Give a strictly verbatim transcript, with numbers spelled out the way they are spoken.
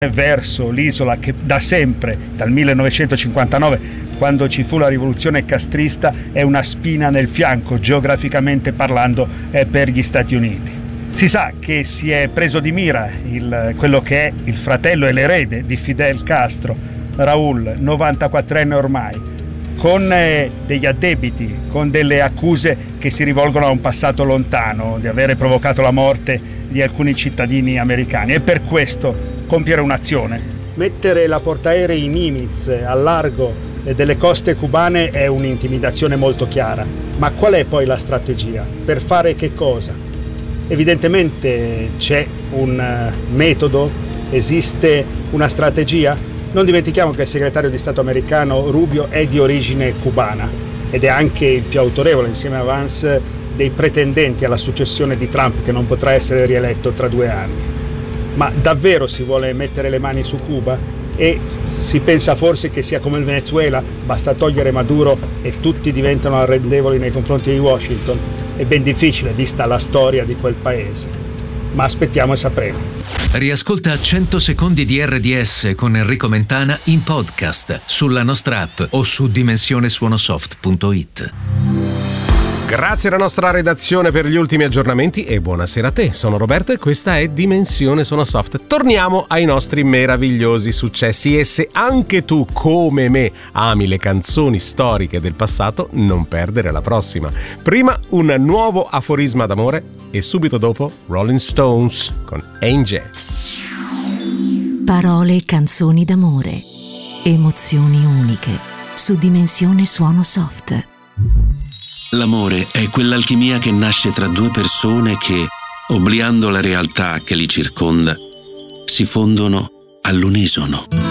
verso l'isola che da sempre, dal millenovecentocinquantanove, quando ci fu la rivoluzione castrista, è una spina nel fianco, geograficamente parlando, eh, per gli Stati Uniti. Si sa che si è preso di mira il, quello che è il fratello e l'erede di Fidel Castro, Raúl, novantaquattrenne ormai, con eh, degli addebiti, con delle accuse che si rivolgono a un passato lontano, di avere provocato la morte di alcuni cittadini americani, e per questo compiere un'azione. Mettere la portaerei Nimitz al largo delle coste cubane è un'intimidazione molto chiara, ma qual è poi la strategia? Per fare che cosa? Evidentemente c'è un metodo, esiste una strategia. Non dimentichiamo che il segretario di Stato americano Rubio è di origine cubana ed è anche il più autorevole, insieme a Vance, dei pretendenti alla successione di Trump, che non potrà essere rieletto tra due anni. Ma davvero si vuole mettere le mani su Cuba? E si pensa forse che sia come il Venezuela, basta togliere Maduro e tutti diventano arrendevoli nei confronti di Washington? È ben difficile, vista la storia di quel paese. Ma aspettiamo e sapremo. Riascolta cento secondi di R D S con Enrico Mentana in podcast sulla nostra app o su dimensione suonosoft punto it. Grazie alla nostra redazione per gli ultimi aggiornamenti e buonasera a te. Sono Roberto e questa è Dimensione Suonosoft. Torniamo ai nostri meravigliosi successi e se anche tu, come me, ami le canzoni storiche del passato, non perdere la prossima. Prima un nuovo aforisma d'amore e subito dopo Rolling Stones con Angel. Parole e canzoni d'amore. Emozioni uniche su Dimensione Suonosoft. L'amore è quell'alchimia che nasce tra due persone che, obliando la realtà che li circonda, si fondono all'unisono.